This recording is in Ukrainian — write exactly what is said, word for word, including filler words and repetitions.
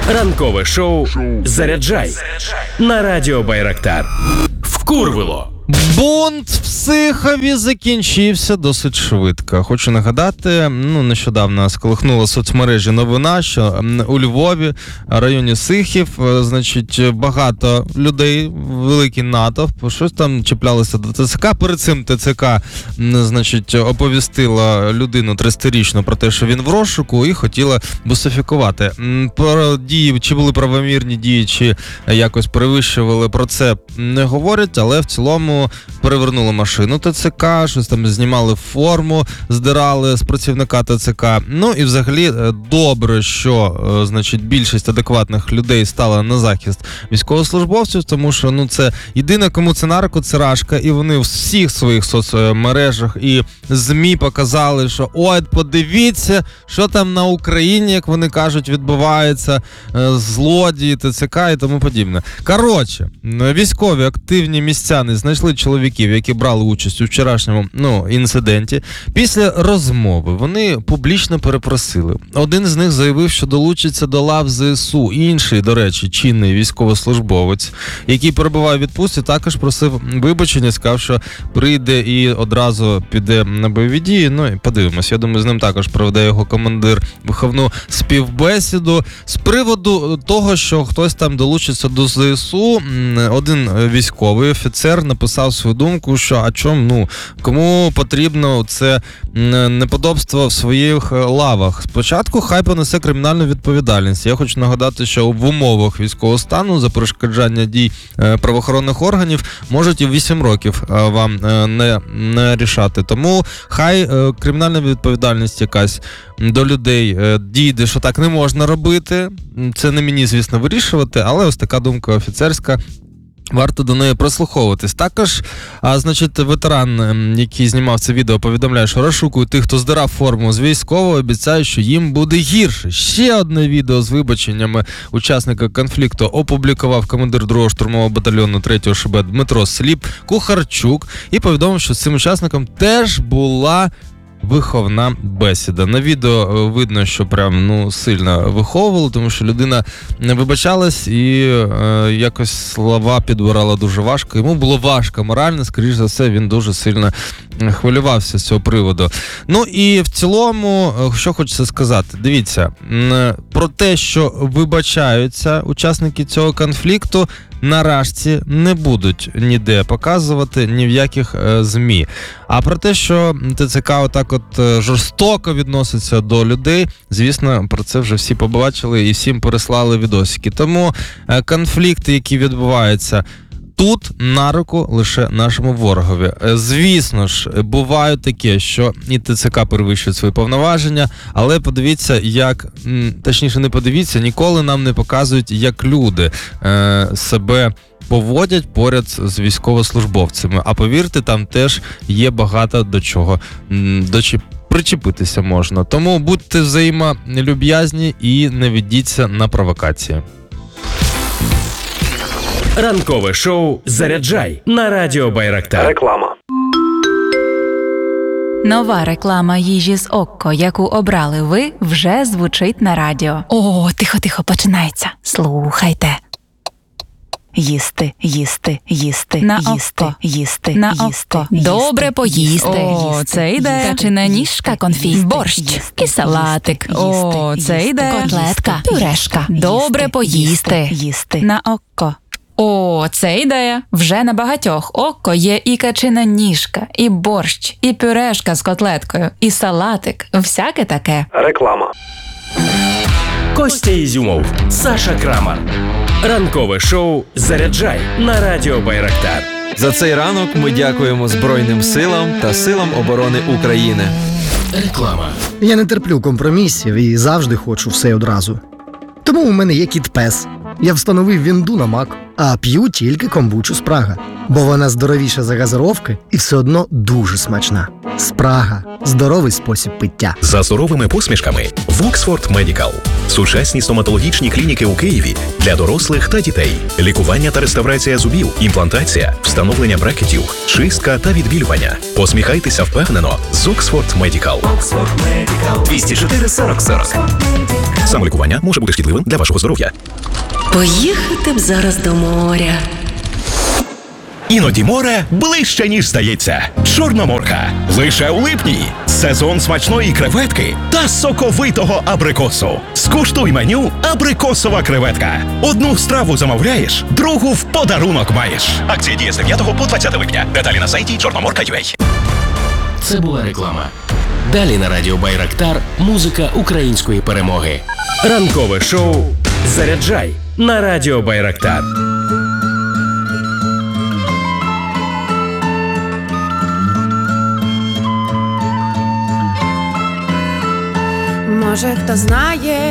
Ранкове шоу «Заряджай» на радіо Байрактар. Вкурвило. Бунт в Сихові закінчився досить швидко. Хочу нагадати, ну, нещодавно сколихнула соцмережі новина, що у Львові, районі Сихів, значить, багато людей, великий натовп, щось там чіплялися до ТЦК. Перед цим ТЦК, значить, оповістила людину тридцятирічну про те, що він в розшуку, і хотіла бусифікувати. Про дії, чи були правомірні дії, чи якось перевищували, про це не говорять, але в цілому перевернули машину ТЦК, щось там знімали форму, здирали з працівника ТЦК. Ну і взагалі добре, що, значить, більшість адекватних людей стала на захист військовослужбовців, тому що, ну, це єдине, кому це на руку, це Рашка, і вони в всіх своїх соцмережах і ЗМІ показали, що ой, подивіться, що там на Україні, як вони кажуть, відбувається, злодії, ТЦК і тому подібне. Коротше, військові активні містяни знайшли чоловіків, які брали участь у вчорашньому, ну, інциденті. Після розмови вони публічно перепросили. Один з них заявив, що долучиться до лав ЗСУ. Інший, до речі, чинний військовослужбовець, який перебуває в відпустці, також просив вибачення, сказав, що прийде і одразу піде на бойові дії. Ну, і подивимось. Я думаю, з ним також проведе його командир виховну співбесіду. З приводу того, що хтось там долучиться до ЗСУ, один військовий офіцер написав свою думку, що а чому, ну, кому потрібно це неподобство в своїх лавах. Спочатку хай понесе кримінальну відповідальність. Я хочу нагадати, що в умовах військового стану за перешкоджання дій правоохоронних органів можуть і вісім років вам не, не рішати. Тому хай кримінальна відповідальність якась до людей дійде, що так не можна робити. Це не мені, звісно, вирішувати, але ось така думка офіцерська. Варто до неї прослуховуватись. Також, а, значить, ветеран, який знімав це відео, повідомляє, що розшукують тих, хто здирав форму з військового, обіцяє, що їм буде гірше. Ще одне відео з вибаченнями учасника конфлікту опублікував командир другого штурмового батальйону третього ШБ Дмитро Сліп Кухарчук і повідомив, що з цим учасником теж була виховна бесіда. На відео видно, що прям, ну, сильно виховували, тому що людина не вибачалась і е, якось слова підбирала дуже важко. Йому було важко морально, скоріш за все, він дуже сильно хвилювався з цього приводу. Ну і в цілому, що хочеться сказати, дивіться, про те, що вибачаються учасники цього конфлікту, на Рашці не будуть ніде показувати, ні в яких е, ЗМІ. А про те, що ТЦК отак от е, жорстоко відноситься до людей, звісно, про це вже всі побачили і всім переслали відосики. Тому е, конфлікти, які відбуваються тут, на руку лише нашому ворогові. Звісно ж, буває таке, що і ТЦК перевищує свої повноваження, але подивіться, як, точніше не подивіться, ніколи нам не показують, як люди е, себе поводять поряд з військовослужбовцями. А повірте, там теж є багато до чого, до чого причепитися можна. Тому будьте взаємолюб'язні і не ведіться на провокації. Ранкове шоу «Заряджай» на радіо Байрактар. Реклама. Нова реклама їжі з Окко, яку обрали ви, вже звучить на радіо. О, тихо-тихо, починається. Слухайте. Їсти, їсти, їсти, на їсти, Окко. їсти, на їсти. Окко. Добре поїсти. О, це йде. Качина ніжка, конфіт, борщ і салатик. О, це йде. Котлетка, пюрешка. Добре поїсти. Їсти. На Окко. О, це ідея. Вже на багатьох Окко є і качина ніжка, і борщ, і пюрешка з котлеткою, і салатик. Всяке таке. Реклама. Костя Ізюмов, Саша Крамар. Ранкове шоу «Заряджай» на радіо Байрактар. За цей ранок ми дякуємо Збройним силам та силам оборони України. Реклама. Я не терплю компромісів і завжди хочу все одразу. Тому у мене є кіт-пес. Я встановив вінду на Мак, а п'ю тільки комбучу Спрага. Бо вона здоровіша за газировки і все одно дуже смачна. Спрага – здоровий спосіб пиття. За здоровими посмішками Воксфорд Медікал. Сучасні стоматологічні клініки у Києві для дорослих та дітей. Лікування та реставрація зубів, імплантація, встановлення брекетів, чистка та відбілювання. Посміхайтеся впевнено з Оксфорд Медікал. двісті чотири сорок сорок. Самолікування може бути шкідливим для вашого здоров'я. Поїхати б зараз до моря. Іноді море ближче, ніж здається. Чорноморка. Лише у липні. Сезон смачної креветки та соковитого абрикосу. Скуштуй меню «Абрикосова креветка». Одну страву замовляєш, другу в подарунок маєш. Акція діє з дев'ятого по двадцяте липня. Деталі на сайті чорноморка крапка ю а. Це була реклама. Далі на радіо Байрактар музика української перемоги. Ранкове шоу «Заряджай» на радіо Байрактар. Може, хто знає,